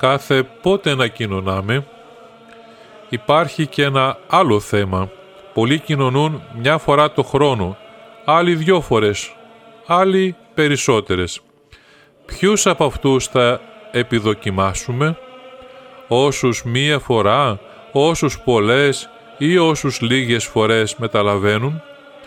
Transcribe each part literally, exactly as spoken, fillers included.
κάθε πότε να κοινωνάμε. Υπάρχει και ένα άλλο θέμα. Πολλοί κοινωνούν μια φορά το χρόνο, άλλοι δυο φορές, άλλοι περισσότερες. Ποιους από αυτούς θα επιδοκιμάσουμε? Όσους μία φορά, όσους πολλές ή όσους λίγες φορές μεταλαβαίνουν?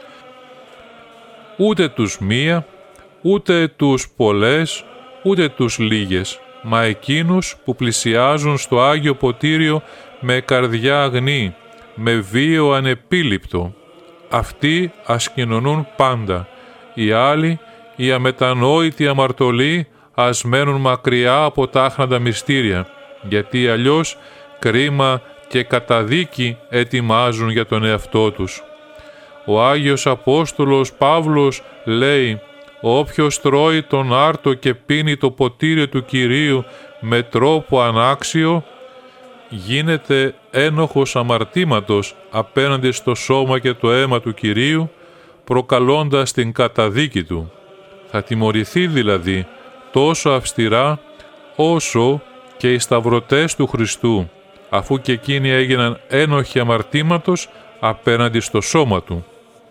Ούτε τους μία, ούτε τους πολλές, ούτε τους λίγες, μα εκείνους που πλησιάζουν στο Άγιο Ποτήριο με καρδιά αγνή, με βίο ανεπίληπτο. Αυτοί ας κοινωνούν πάντα, οι άλλοι, οι αμετανόητοι αμαρτωλοί, ας μένουν μακριά από τα άχναντα μυστήρια, γιατί αλλιώς κρίμα και καταδίκη ετοιμάζουν για τον εαυτό τους. Ο Άγιος Απόστολος Παύλος λέει: «Όποιος τρώει τον άρτο και πίνει το ποτήριο του Κυρίου με τρόπο ανάξιο, γίνεται ένοχος αμαρτήματος απέναντι στο σώμα και το αίμα του Κυρίου, προκαλώντας την καταδίκη του. Θα τιμωρηθεί δηλαδή τόσο αυστηρά όσο και οι σταυρωτές του Χριστού, αφού και εκείνοι έγιναν ένοχοι αμαρτήματος απέναντι στο σώμα του».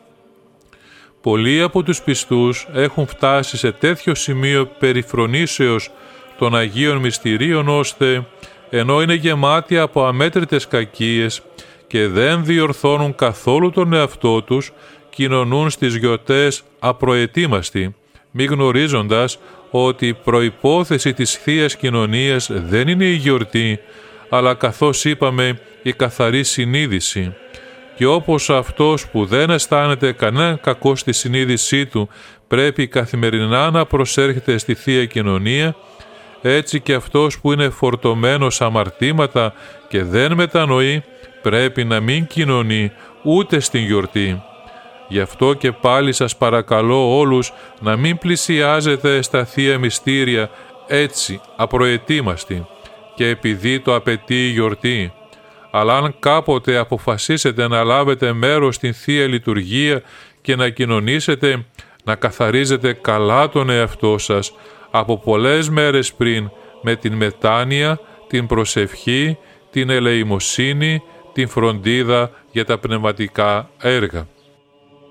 Πολλοί από τους πιστούς έχουν φτάσει σε τέτοιο σημείο περιφρονήσεως των Αγίων Μυστηρίων, ώστε ενώ είναι γεμάτοι από αμέτρητες κακίες και δεν διορθώνουν καθόλου τον εαυτό τους, κοινωνούν στις γιορτές απροετοίμαστοι, μη γνωρίζοντας ότι η προϋπόθεση της Θείας Κοινωνίας δεν είναι η γιορτή, αλλά, καθώς είπαμε, η καθαρή συνείδηση. Και όπως αυτός που δεν αισθάνεται κανένα κακό στη συνείδησή του πρέπει καθημερινά να προσέρχεται στη Θεία Κοινωνία, έτσι και αυτός που είναι φορτωμένος αμαρτήματα και δεν μετανοεί πρέπει να μην κοινωνεί ούτε στην γιορτή. Γι' αυτό και πάλι σας παρακαλώ όλους να μην πλησιάζετε στα Θεία Μυστήρια έτσι απροετοίμαστοι και επειδή το απαιτεί η γιορτή. Αλλά αν κάποτε αποφασίσετε να λάβετε μέρος στην Θεία Λειτουργία και να κοινωνήσετε, να καθαρίζετε καλά τον εαυτό σας από πολλές μέρες πριν με την μετάνοια, την προσευχή, την ελεημοσύνη, την φροντίδα για τα πνευματικά έργα.